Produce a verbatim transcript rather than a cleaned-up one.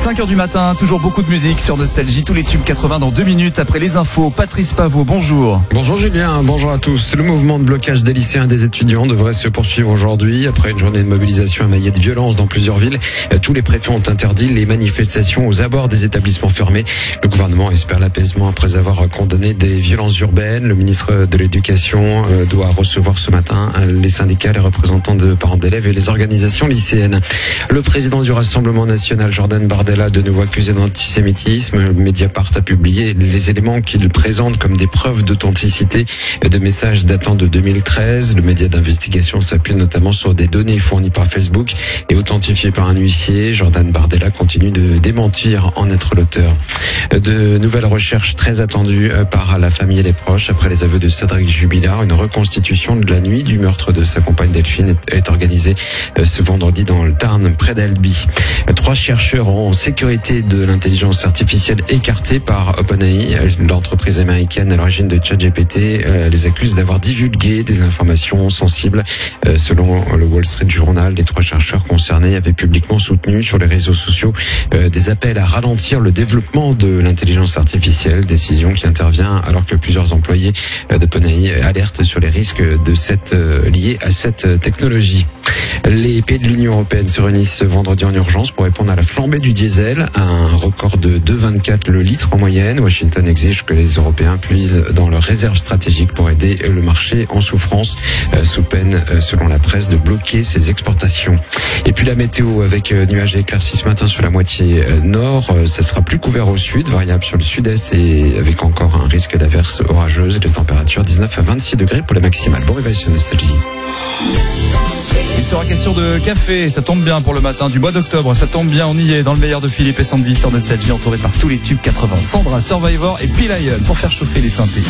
cinq heures du matin, toujours beaucoup de musique sur Nostalgie, tous les tubes quatre-vingts dans deux minutes après les infos. Patrice Pavot, bonjour. Bonjour Julien, bonjour à tous. Le mouvement de blocage des lycéens et des étudiants devrait se poursuivre aujourd'hui. Après une journée de mobilisation émaillée de violence dans plusieurs villes, tous les préfets ont interdit les manifestations aux abords des établissements fermés. Le gouvernement espère l'apaisement après avoir condamné des violences urbaines. Le ministre de l'Éducation doit recevoir ce matin les syndicats, les représentants de parents d'élèves et les organisations lycéennes. Le président du Rassemblement national, Jordan Bardella, a de nouveau accusé d'antisémitisme. Mediapart a publié les éléments qu'il présente comme des preuves d'authenticité de messages datant de deux mille treize. Le média d'investigation s'appuie notamment sur des données fournies par Facebook et authentifiées par un huissier. Jordan Bardella continue de démentir en être l'auteur. De nouvelles recherches très attendues par la famille et les proches après les aveux de Cédric Jubilard. Une reconstitution de la nuit du meurtre de sa compagne Delphine est organisée ce vendredi dans le Tarn, près d'Albi. Trois chercheurs en sécurité de l'intelligence artificielle écartés par OpenAI, l'entreprise américaine à l'origine de ChatGPT, euh, les accuse d'avoir divulgué des informations sensibles. Euh, selon le Wall Street Journal, les trois chercheurs concernés avaient publiquement soutenu sur les réseaux sociaux euh, des appels à ralentir le développement de l'intelligence artificielle, décision qui intervient alors que plusieurs employés euh, d'OpenAI alertent sur les risques de cette euh, liés à cette technologie. Les pays de l'Union européenne se réunissent ce vendredi en urgence pour répondre à la flambée du diesel, un record de deux virgule vingt-quatre le litre en moyenne. Washington exige que les Européens puisent dans leurs réserves stratégiques pour aider le marché en souffrance, sous peine, selon la presse, de bloquer ses exportations. Et puis la météo avec nuages et éclaircies ce matin sur la moitié nord, ça sera plus couvert au sud, variable sur le sud-est et avec encore un risque d'averses orageuses. Les températures dix-neuf à vingt-six degrés pour la maximale. Bon réveil sur Nostalgie. Il sera question de café, ça tombe bien pour le matin du mois d'octobre, ça tombe bien, on y est dans le meilleur de Philippe et Sandy sur Nostalgie, entouré par tous les tubes quatre-vingts. Sandra, Survivor et Pile pour faire chauffer les synthés.